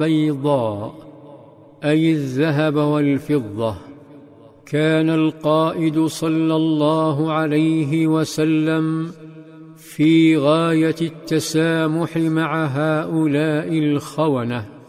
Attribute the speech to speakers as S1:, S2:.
S1: بيضاء، أي الذهب والفضة. كان القائد صلى الله عليه وسلم في غاية التسامح مع هؤلاء الخونة.